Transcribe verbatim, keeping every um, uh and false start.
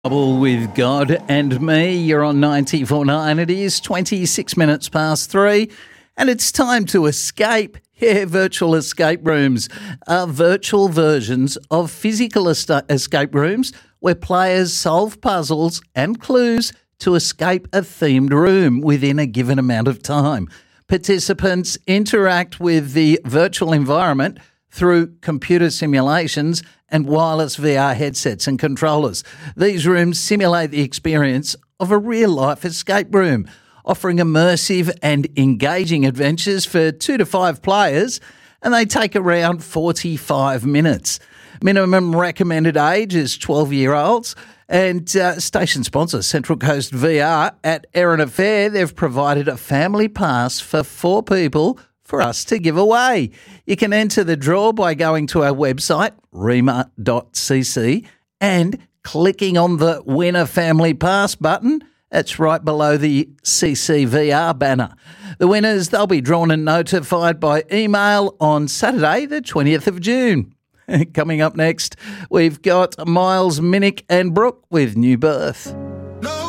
Trouble with God and Me. You're on ninety-four point nine. It is twenty-six minutes past three, and it's time to escape. Yeah, virtual escape rooms are virtual versions of physical est- escape rooms where players solve puzzles and clues to escape a themed room within a given amount of time. Participants interact with the virtual environment through computer simulations and wireless V R headsets and controllers. These rooms simulate the experience of a real-life escape room, offering immersive and engaging adventures for two to five players, and they take around forty-five minutes. Minimum recommended age is twelve-year-olds, and uh, station sponsor Central Coast V R at Erina Fair, they've provided a family pass for four people for us to give away. You can enter the draw by going to our website, rema dot c c, and clicking on the Win a Family Pass button. That's right below the C C V R banner. The winners, they'll be drawn and notified by email on Saturday, the twentieth of June. Coming up next, we've got Miles Minnick and Brooke with New Birth.